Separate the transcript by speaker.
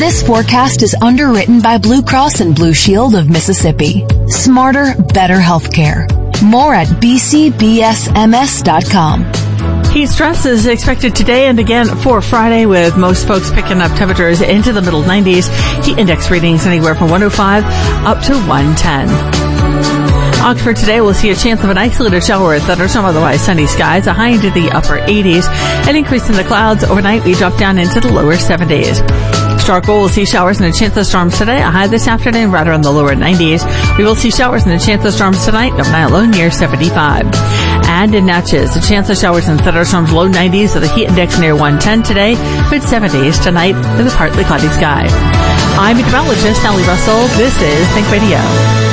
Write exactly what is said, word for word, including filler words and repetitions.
Speaker 1: This forecast is underwritten by Blue Cross and Blue Shield of Mississippi. Smarter, better healthcare. More at b c b s m s dot com.
Speaker 2: Heat stress is expected today and again for Friday, with most folks picking up temperatures into the middle nineties. Heat index readings anywhere from one oh five up to one ten. Oxford today will see a chance of an isolated shower with thunderstorm, otherwise sunny skies, a high into the upper eighties. An increase in the clouds overnight, we drop down into the lower seventies. Starkville will see showers and a chance of storms today, a high this afternoon right around the lower nineties. We will see showers and a chance of storms tonight, overnight low near seventy-five. And in Natchez, a chance of showers and thunderstorms, low nineties with a heat index near one ten today, mid seventies tonight with a partly cloudy sky. I'm meteorologist Sally Russell. This is Think Radio.